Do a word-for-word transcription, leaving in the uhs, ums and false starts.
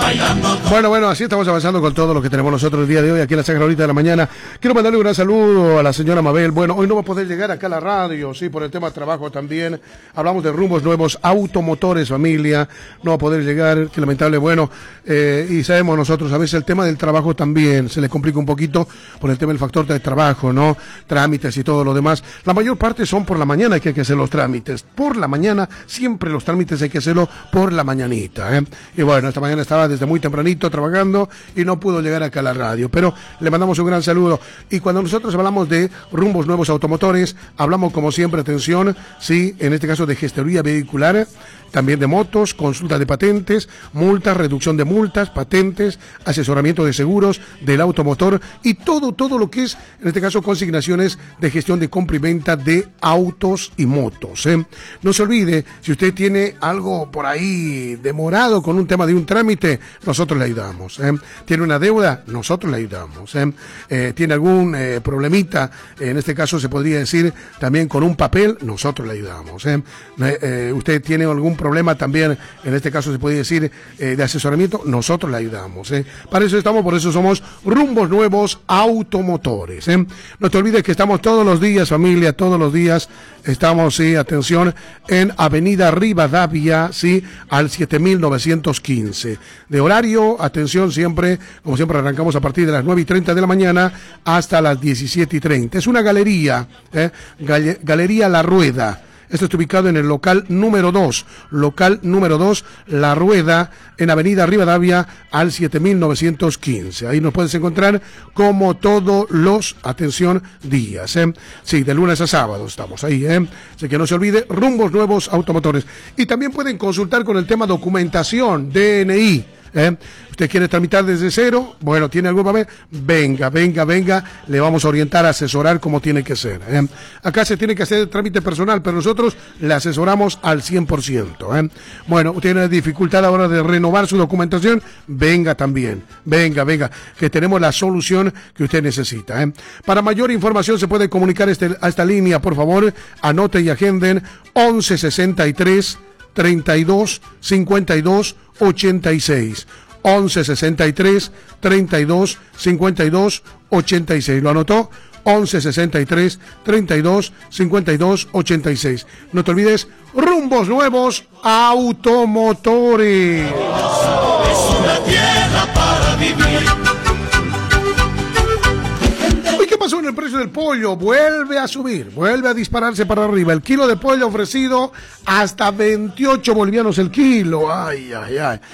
Bueno, bueno, así estamos avanzando con todo lo que tenemos nosotros el día de hoy aquí en la Sagrada Horita de la Mañana. Quiero mandarle un gran saludo a la señora Mabel. Bueno, hoy no va a poder llegar acá a la radio, sí, por el tema de trabajo también. Hablamos de rumbos nuevos, automotores, familia. No va a poder llegar, que lamentable, bueno, eh, y sabemos nosotros, a veces el tema del trabajo también se le complica un poquito por el tema del factor de trabajo, ¿no? Trámites y todo lo demás. La mayor parte son por la mañana que hay que hacer los trámites. Por la mañana, siempre los trámites hay que hacerlo por la mañanita, ¿eh? Y bueno, esta mañana estaba desde muy tempranito trabajando y no pudo llegar acá a la radio, pero le mandamos un gran saludo. Y cuando nosotros hablamos de rumbos nuevos automotores, hablamos como siempre, atención, sí, en este caso de gestoría vehicular, también de motos, consulta de patentes, multas, reducción de multas, patentes, asesoramiento de seguros del automotor y todo, todo lo que es, en este caso, consignaciones de gestión de compra y venta de autos y motos, ¿eh? No se olvide, si usted tiene algo por ahí demorado con un tema de un trámite, nosotros le ayudamos, ¿eh? Tiene una deuda, nosotros le ayudamos, ¿eh? Eh, tiene algún eh, problemita, en este caso se podría decir también con un papel, nosotros le ayudamos, ¿eh? Eh, eh, usted tiene algún problema también, en este caso se puede decir eh, de asesoramiento, nosotros le ayudamos, ¿eh? Para eso estamos, por eso somos Rumbos Nuevos Automotores, ¿eh? No te olvides que estamos todos los días, familia, todos los días estamos, sí, atención, en Avenida Rivadavia, sí, al siete mil novecientos quince. De horario, atención, siempre, como siempre arrancamos a partir de las nueve y treinta de la mañana hasta las diecisiete y treinta. Es una galería, ¿eh? Gale- Galería La Rueda. Esto está ubicado en el local número dos, local número dos, La Rueda, en Avenida Rivadavia, al siete mil novecientos quince. Ahí nos puedes encontrar como todos los, atención, días, ¿eh? Sí, de lunes a sábado estamos ahí, ¿eh? Así que no se olvide, Rumbos Nuevos Automotores. Y también pueden consultar con el tema documentación, D N I. ¿Eh? ¿Usted quiere tramitar desde cero? Bueno, ¿tiene algún papel? Venga, venga, venga, le vamos a orientar, a asesorar como tiene que ser, ¿eh? Acá se tiene que hacer el trámite personal, pero nosotros le asesoramos al cien por ciento, ¿eh? Bueno, ¿usted tiene dificultad ahora de renovar su documentación? Venga también, venga, venga, que tenemos la solución que usted necesita, ¿eh? Para mayor información se puede comunicar este, a esta línea, por favor, anote y agenden once sesenta y tres treinta y dos cincuenta y dos ochenta y seis, once sesenta y tres treinta y dos cincuenta y dos ochenta y seis. ¿Lo anotó? once sesenta y tres treinta y dos cincuenta y dos ochenta y seis. No te olvides, Rumbos Nuevos Automotores. Es una tierra para vivir. ¿Qué pasó en el precio del pollo? Vuelve a subir, vuelve a dispararse para arriba. El kilo de pollo ofrecido hasta veintiocho bolivianos el kilo. Ay, ay, ay.